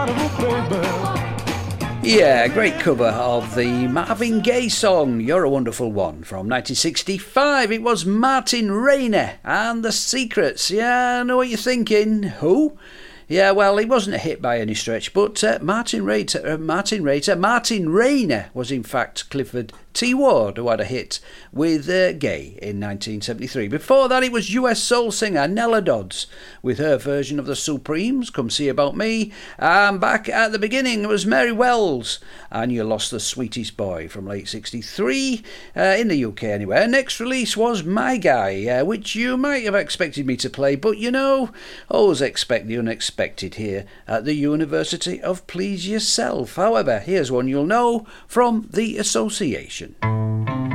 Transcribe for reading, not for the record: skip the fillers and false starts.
Yeah, great cover of the Marvin Gaye song You're a Wonderful One from 1965. It was Martin Rayner and The Secrets. Yeah, I know what you're thinking. Who? Yeah, well, it wasn't a hit by any stretch, but Martin Rayner was in fact Clifford T. Ward, who had a hit with Gay in 1973. Before that, it was US soul singer Nella Dodds with her version of the Supremes, Come See About Me. And back at the beginning, it was Mary Wells and You Lost the Sweetest Boy from late 63, in the UK anyway. Next release was My Guy, which you might have expected me to play, but you know, always expect the unexpected here at the University of Please Yourself. However, here's one you'll know from The Association.